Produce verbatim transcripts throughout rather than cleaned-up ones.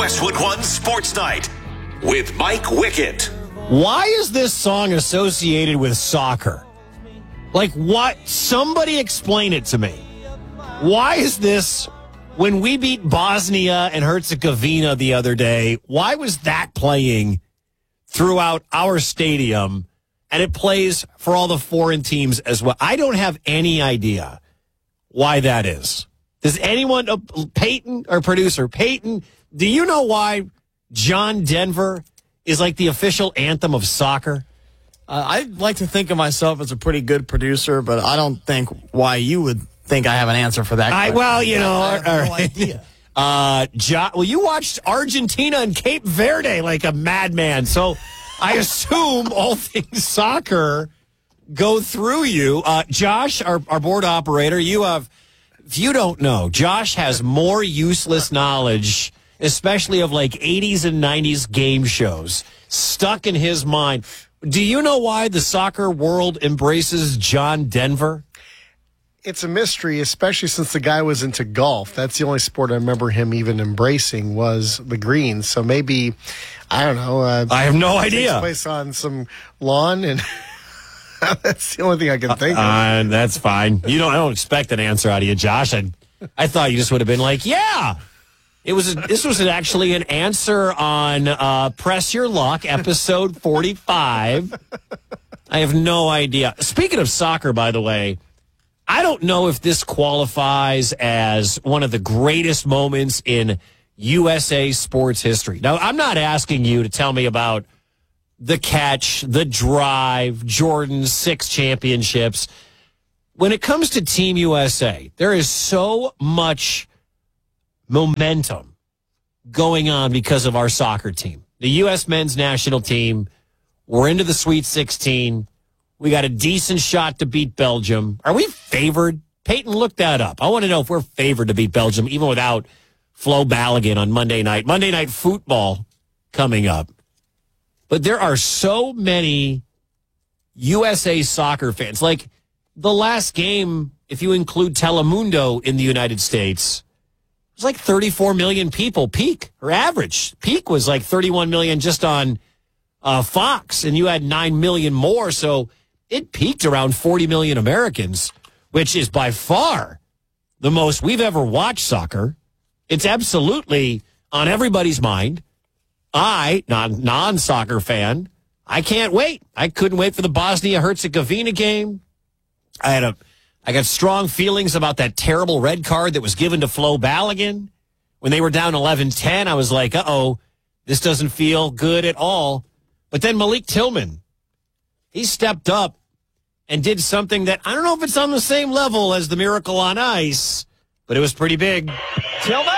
Westwood One Sports Night with Mike Wickett. Why is this song associated with soccer? Like, what? Somebody explain it to me. Why is this, when we beat Bosnia and Herzegovina the other day, why was that playing throughout our stadium, and it plays for all the foreign teams as well? I don't have any idea why that is. Does anyone, uh, Peyton, our producer, Peyton, do you know why John Denver is like the official anthem of soccer? Uh, I like to think of myself as a pretty good producer, but I don't think why you would think I have an answer for that. I, well, you know, I have all no right. idea. Uh, jo- well, you watched Argentina and Cape Verde like a madman, so I assume all things soccer go through you. Uh, Josh, our, our board operator, you have, if you don't know, Josh has more useless knowledge, especially of like eighties and nineties game shows, stuck in his mind. Do you know why the soccer world embraces John Denver? It's a mystery, especially since the guy was into golf. That's the only sport I remember him even embracing was the greens. So maybe, I don't know. Uh, I have no takes idea. Place on some lawn, and that's the only thing I can think of. Uh, that's fine. You don't. I don't expect an answer out of you, Josh. I, I thought you just would have been like, yeah. It was. A, this was actually an answer on uh, Press Your Luck, episode forty-five. I have no idea. Speaking of soccer, by the way, I don't know if this qualifies as one of the greatest moments in U S A sports history. Now, I'm not asking you to tell me about the catch, the drive, Jordan's six championships. When it comes to Team U S A, there is so much momentum going on because of our soccer team. The U S men's national team, we're into the Sweet sixteen. We got a decent shot to beat Belgium. Are we favored? Peyton, look that up. I want to know if we're favored to beat Belgium, even without Flo Balogun on Monday night. Monday Night Football coming up. But there are so many U S A soccer fans. Like the last game, if you include Telemundo in the United States, it was like thirty-four million people peak, or average. Peak was like thirty-one million just on uh, Fox, and you had nine million more. So it peaked around forty million Americans, which is by far the most we've ever watched soccer. It's absolutely on everybody's mind. I, non, non-soccer fan, I can't wait. I couldn't wait for the Bosnia-Herzegovina game. I had a, I got strong feelings about that terrible red card that was given to Flo Balogun. When they were down eleven ten, I was like, uh-oh, this doesn't feel good at all. But then Malik Tillman, he stepped up and did something that I don't know if it's on the same level as the Miracle on Ice, but it was pretty big. Tillman!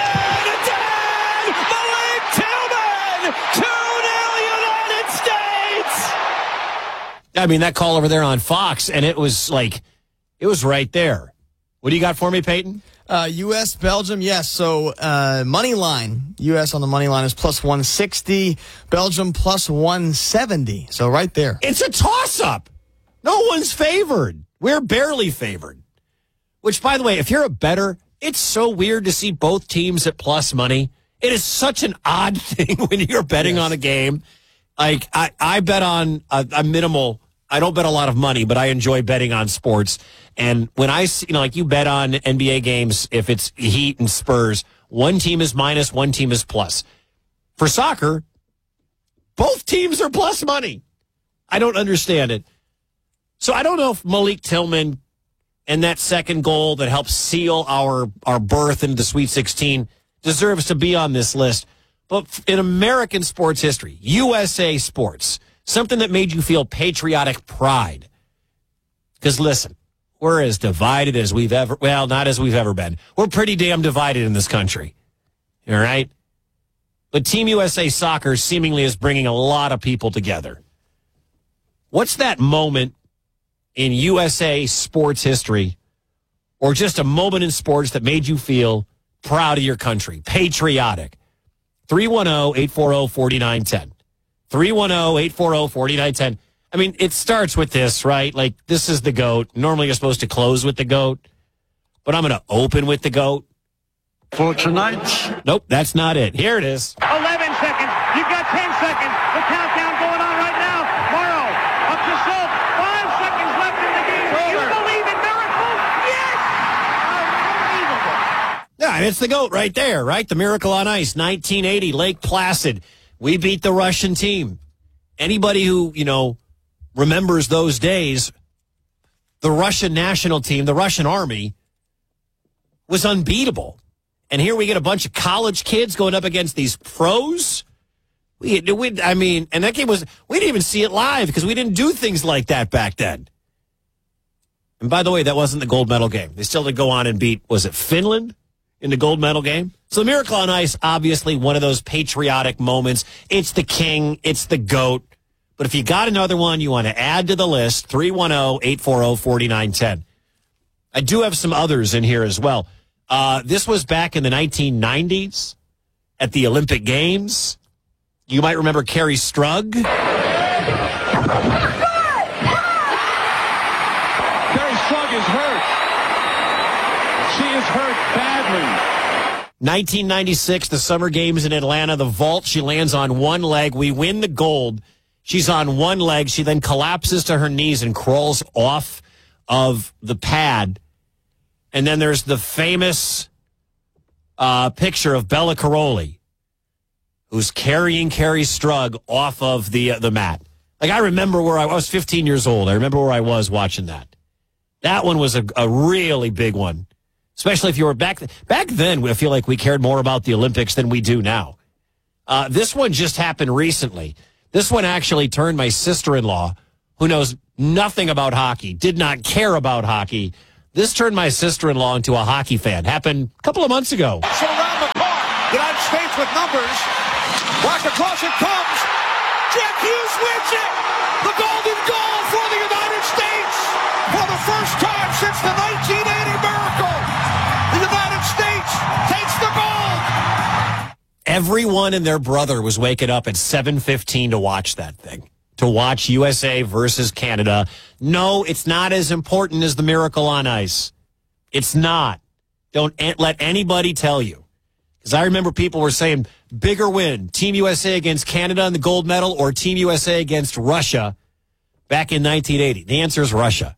Malik Tillman! two nil United States! I mean, that call over there on Fox, and it was like, it was right there. What do you got for me, Peyton? Uh, U S Belgium, yes. So uh, money line, U S on the money line is plus one sixty, Belgium plus one seventy. So right there. It's a toss-up. No one's favored. We're barely favored. Which, by the way, if you're a bettor, it's so weird to see both teams at plus money. It is such an odd thing when you're betting yes. on a game. Like, I, I bet on a, a minimal, I don't bet a lot of money, but I enjoy betting on sports. And when I see, you know, like you bet on N B A games, if it's Heat and Spurs, one team is minus, one team is plus. For soccer, both teams are plus money. I don't understand it. So I don't know if Malik Tillman and that second goal that helped seal our, our berth into the Sweet sixteen deserves to be on this list. But in American sports history, U S A sports, something that made you feel patriotic pride. Because listen, we're as divided as we've ever, well, not as we've ever been. We're pretty damn divided in this country. All right? But Team U S A Soccer seemingly is bringing a lot of people together. What's that moment in U S A sports history, or just a moment in sports that made you feel proud of your country, patriotic? three one zero, eight four zero, four nine one zero. three one zero, eight four zero, four nine one zero. I mean, it starts with this, right? Like, this is the GOAT. Normally you're supposed to close with the GOAT, but I'm going to open with the GOAT. For tonight, Nope, that's not it. Here it is. eleven seconds. You've got ten seconds. The countdown going on right now. Morrow up to Schultz. Five seconds left in the game. Do you believe in miracles? Yes! Unbelievable. Yeah, and it's the GOAT right there, right? The Miracle on Ice, nineteen eighty, Lake Placid. We beat the Russian team. Anybody who, you know, remembers those days, the Russian national team, the Russian army, was unbeatable. And here we get a bunch of college kids going up against these pros. We, we, I mean, and that game was, we didn't even see it live because we didn't do things like that back then. And by the way, that wasn't the gold medal game. They still did go on and beat, was it Finland in the gold medal game? So the Miracle on Ice, obviously one of those patriotic moments. It's the king. It's the GOAT. But if you got another one you want to add to the list, three one zero, eight four zero, four nine one zero. I do have some others in here as well. Uh, this was back in the nineteen nineties at the Olympic Games. You might remember Carrie Strug. Carrie Strug is hurt. She is hurt badly. nineteen ninety-six, the Summer Games in Atlanta, the vault. She lands on one leg. We win the gold. She's on one leg. She then collapses to her knees and crawls off of the pad. And then there's the famous uh, picture of Bella Caroli, who's carrying Carrie Strug off of the uh, the mat. Like, I remember where I, I was fifteen years old. I remember where I was watching that. That one was a, a really big one, especially if you were back back then. I feel like we cared more about the Olympics than we do now. Uh, this one just happened recently. This one actually turned my sister-in-law, who knows nothing about hockey, did not care about hockey. This turned my sister-in-law into a hockey fan. Happened a couple of months ago. So around the park, United States with numbers. Back across it comes. Jack Hughes wins it. The golden goal for the United States. For the first time since the nineteen eighty miracle, the United States takes the gold. Everyone and their brother was waking up at seven fifteen to watch that thing. To watch U S A versus Canada. No, it's not as important as the Miracle on Ice. It's not. Don't let anybody tell you. Because I remember people were saying, bigger win, Team U S A against Canada in the gold medal or Team U S A against Russia back in nineteen eighty. The answer is Russia.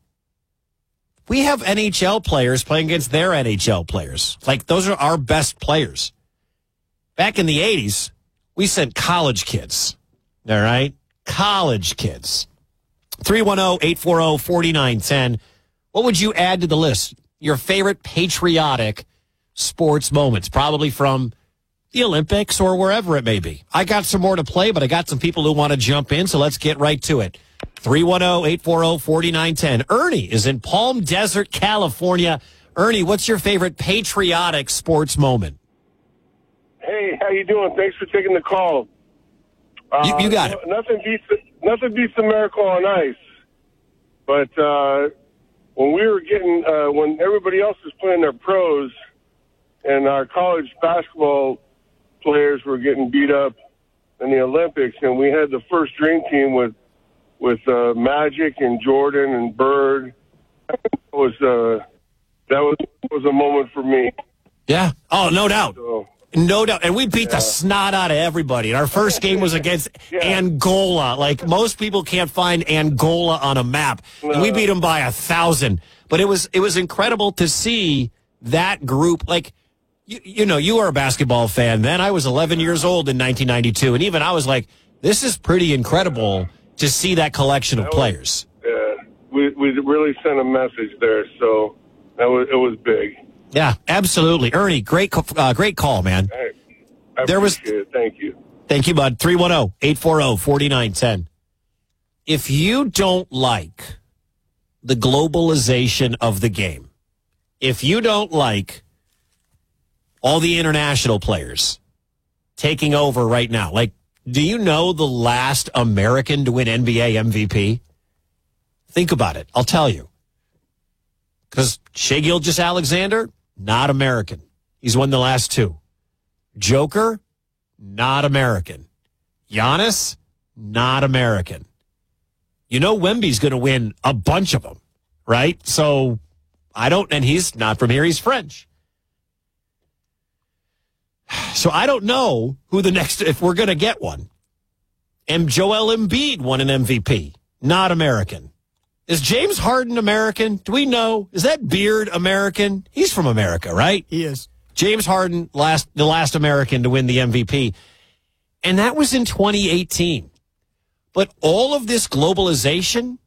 We have N H L players playing against their N H L players. Like, those are our best players. Back in the eighties, we sent college kids. All right? College kids. three one zero, eight four zero, four nine one zero. What would you add to the list? Your favorite patriotic sports moments, probably from the Olympics or wherever it may be. I got some more to play, but I got some people who want to jump in, so let's get right to it. three one zero, eight four zero, four nine one zero. Ernie is in Palm Desert, California. Ernie, what's your favorite patriotic sports moment? Hey, how you doing? Thanks for taking the call. Uh, You, you got it. Nothing beats nothing beats the Miracle on Ice. But uh, when we were getting, uh, when everybody else was playing their pros, and our college basketball players were getting beat up in the Olympics, and we had the first dream team with with uh, Magic and Jordan and Bird, that was uh, that was was a moment for me. Yeah. Oh, no doubt. So, No doubt. And we beat the snot out of everybody. And our first game was against Yeah. Angola. Like, most people can't find Angola on a map. And we beat them by a thousand. But it was it was incredible to see that group. Like, you, you know, you were a basketball fan then. I was eleven years old in nineteen ninety-two. And even I was like, this is pretty incredible to see that collection of That was- players. yeah, we we really sent a message there. So that was it was big. Yeah, absolutely. Ernie, great, co- uh, great call, man. I, I There was- appreciate it. Thank you. Thank you, bud. three one zero, eight four zero, four nine one zero. If you don't like the globalization of the game, if you don't like all the international players taking over right now, like, do you know the last American to win N B A M V P? Think about it. I'll tell you. Because Shai Gilgeous-Alexander, not American. He's won the last two. Joker, not American. Giannis, not American. You know Wemby's going to win a bunch of them, right? So I don't, and he's not from here. He's French. So I don't know who the next, if we're going to get one. And Joel Embiid won an M V P. Not American. Is James Harden American? Do we know? Is that beard American? He's from America, right? He is. James Harden, last the last American to win the M V P. And that was in twenty eighteen. But all of this globalization,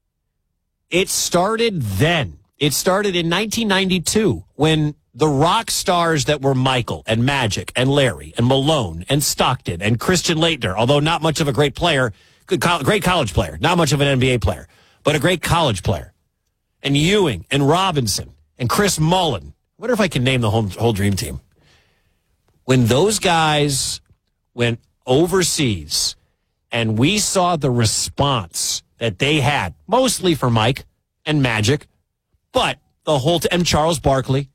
it started then. It started in nineteen ninety-two when the rock stars that were Michael and Magic and Larry and Malone and Stockton and Christian Laettner, although not much of a great player, good, great college player, not much of an N B A player, but a great college player. And Ewing and Robinson and Chris Mullin. I wonder if I can name the whole, whole dream team. When those guys went overseas and we saw the response that they had, mostly for Mike and Magic, but the whole, t- and Charles Barkley.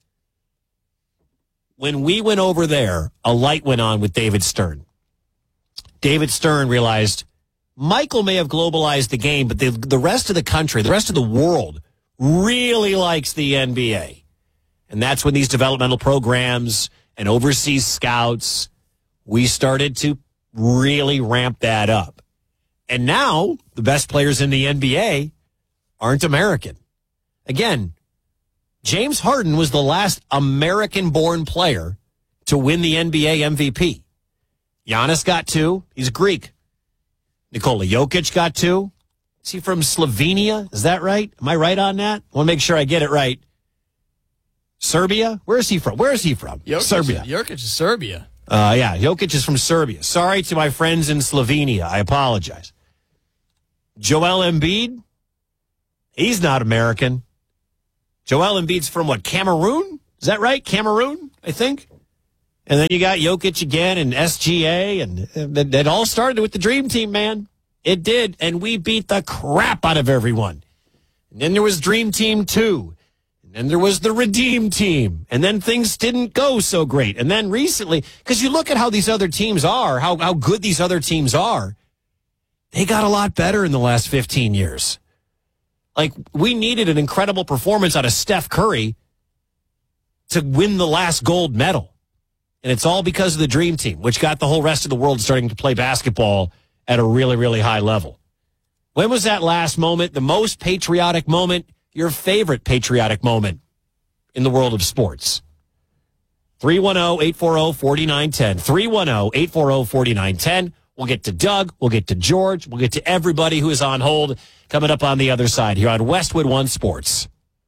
When we went over there, a light went on with David Stern. David Stern realized Michael may have globalized the game, but the, the rest of the country, the rest of the world really likes the N B A. And that's when these developmental programs and overseas scouts, we started to really ramp that up. And now the best players in the N B A aren't American. Again, James Harden was the last American-born player to win the N B A M V P. Giannis got two. He's Greek. Nikola Jokic got two. Is he from Slovenia? Is that right? Am I right on that? I want to make sure I get it right. Serbia? Where is he from? Where is he from? Jokic, Serbia. Jokic is Serbia. Uh, yeah, Jokic is from Serbia. Sorry to my friends in Slovenia. I apologize. Joel Embiid? He's not American. Joel Embiid's from what, Cameroon? Is that right? Cameroon, I think. And then you got Jokic again and S G A, and it, it all started with the Dream Team, man. It did, and we beat the crap out of everyone. And then there was Dream Team two, and then there was the Redeem Team, and then things didn't go so great. And then recently, because you look at how these other teams are, how, how good these other teams are, they got a lot better in the last fifteen years. Like, we needed an incredible performance out of Steph Curry to win the last gold medal. And it's all because of the Dream Team, which got the whole rest of the world starting to play basketball at a really, really high level. When was that last moment, the most patriotic moment, your favorite patriotic moment in the world of sports? three one zero, eight four zero, four nine one zero. three one zero, eight four zero, four nine one zero. We'll get to Doug. We'll get to George. We'll get to everybody who is on hold coming up on the other side here on Westwood One Sports.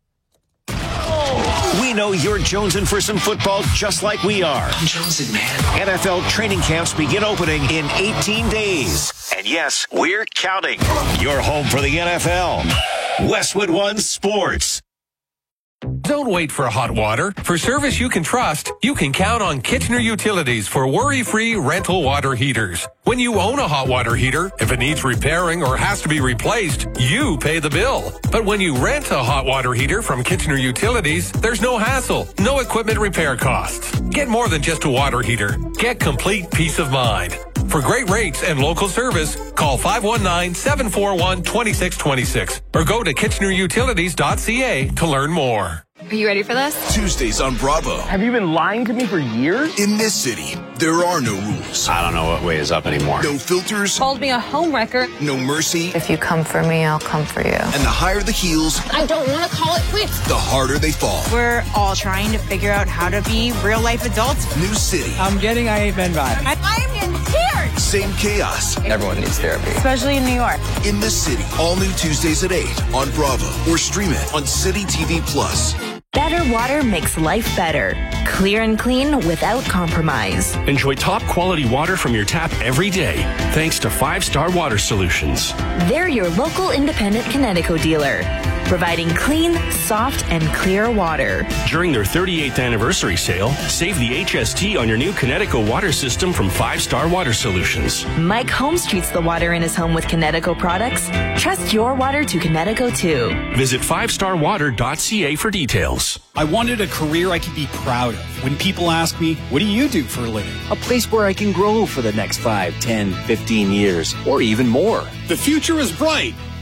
We know you're jonesing for some football just like we are. I'm jonesing, man. N F L training camps begin opening in eighteen days. And yes, we're counting. You're home for the N F L. Westwood One Sports. Don't wait for hot water. For service you can trust, you can count on Kitchener Utilities for worry-free rental water heaters. When you own a hot water heater, if it needs repairing or has to be replaced, you pay the bill. But when you rent a hot water heater from Kitchener Utilities, there's no hassle, no equipment repair costs. Get more than just a water heater. Get complete peace of mind. For great rates and local service, call five one nine, seven four one, two six two six or go to kitchener utilities dot c a to learn more. Are you ready for this? Tuesdays on Bravo. Have you been lying to me for years? In this city, there are no rules. I don't know what way is up anymore. No filters. Called me a homewrecker. No mercy. If you come for me, I'll come for you. And the higher the heels, I don't want to call it quits. The harder they fall. We're all trying to figure out how to be real life adults. New city. I'm getting I Ain't Been Vibes. I, I'm in tears. Same chaos. Everyone needs therapy. Especially in New York. In this city, all new Tuesdays at eight on Bravo or stream it on City T V Plus. Better water makes life better. Clear and clean without compromise. Enjoy top quality water from your tap every day, thanks to Five Star Water Solutions. They're your local independent Connecticut dealer, providing clean, soft, and clear water. During their thirty-eighth anniversary sale, save the H S T on your new Connecticut water system from Five Star Water Solutions. Mike Holmes treats the water in his home with Connecticut products. Trust your water to Connecticut too. Visit five star water dot c a for details. I wanted a career I could be proud of. When people ask me, what do you do for a living? A place where I can grow for the next five, ten, fifteen years, or even more. The future is bright,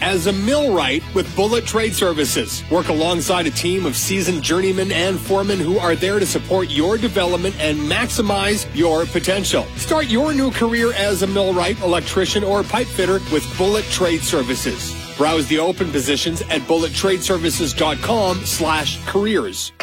as a millwright with Bullet Trade Services. Work alongside a team of seasoned journeymen and foremen who are there to support your development and maximize your potential. Start your new career as a millwright, electrician, or pipe fitter with Bullet Trade Services. Browse the open positions at bullet trade services dot com slash careers.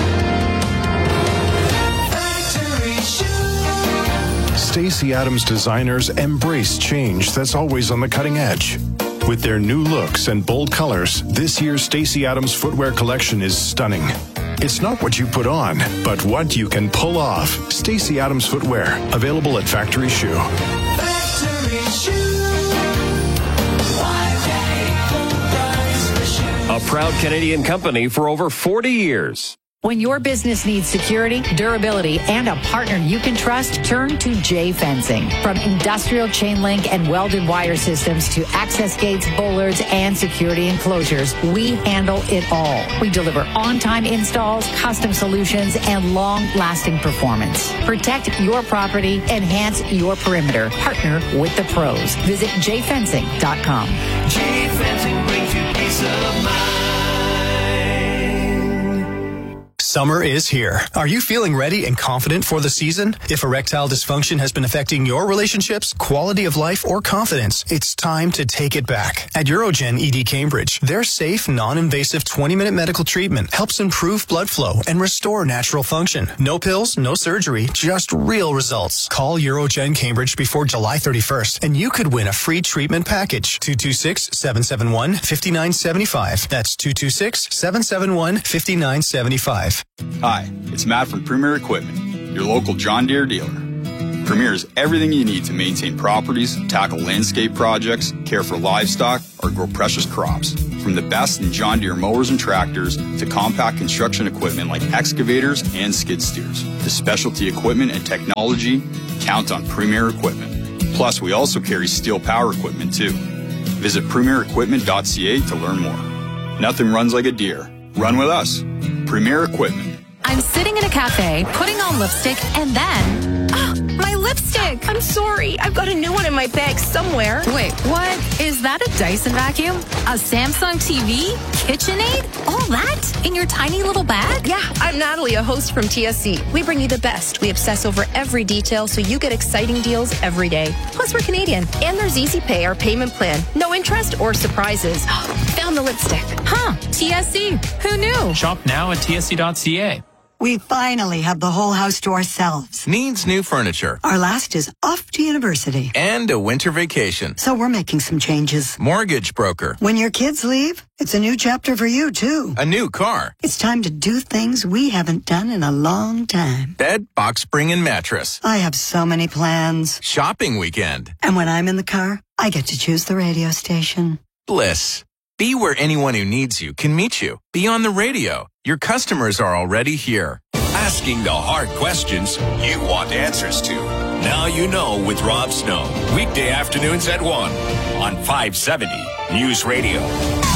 Stacey Adams designers embrace change that's always on the cutting edge. With their new looks and bold colors, this year's Stacey Adams footwear collection is stunning. It's not what you put on, but what you can pull off. Stacey Adams footwear, available at Factory Shoe. Factory Shoe. A proud Canadian company for over forty years. When your business needs security, durability, and a partner you can trust, turn to J Fencing. From industrial chain link and welded wire systems to access gates, bollards, and security enclosures, we handle it all. We deliver on-time installs, custom solutions, and long-lasting performance. Protect your property, enhance your perimeter. Partner with the pros. Visit j fencing dot com. J Fencing brings you peace of mind. Summer is here. Are you feeling ready and confident for the season? If erectile dysfunction has been affecting your relationships, quality of life, or confidence, it's time to take it back. At Urogen E D Cambridge, their safe, non-invasive twenty-minute medical treatment helps improve blood flow and restore natural function. No pills, no surgery, just real results. Call Urogen Cambridge before July thirty-first, and you could win a free treatment package. two two six, seven seven one, five nine seven five. That's two two six, seven seven one, five nine seven five. Hi, it's Matt from Premier Equipment, your local John Deere dealer. Premier is everything you need to maintain properties, tackle landscape projects, care for livestock, or grow precious crops. From the best in John Deere mowers and tractors to compact construction equipment like excavators and skid steers. To specialty equipment and technology, count on Premier Equipment. Plus, we also carry steel power equipment too. Visit premier equipment dot c a to learn more. Nothing runs like a Deere. Run with us. Premier Equipment. I'm sitting in a cafe, putting on lipstick, and then... Ah, my lipstick! I'm sorry. I've got a new one in my bag somewhere. Wait, what? Is that a Dyson vacuum? A Samsung T V? KitchenAid? All that? In your tiny little bag? Yeah, I'm Natalie, a host from T S C. We bring you the best. We obsess over every detail so you get exciting deals every day. Plus, we're Canadian. And there's Easy Pay, our payment plan. No interest or surprises. Found the lipstick. Huh, T S C. Who knew? Shop now at T S C dot c a. We finally have the whole house to ourselves. Needs new furniture. Our last is off to university. And a winter vacation. So we're making some changes. Mortgage broker. When your kids leave, it's a new chapter for you, too. A new car. It's time to do things we haven't done in a long time. Bed, box spring, and mattress. I have so many plans. Shopping weekend. And when I'm in the car, I get to choose the radio station. Bliss. Be where anyone who needs you can meet you. Be on the radio. Your customers are already here. Asking the hard questions you want answers to. Now you know with Rob Snow. Weekday afternoons at one on five seventy News Radio.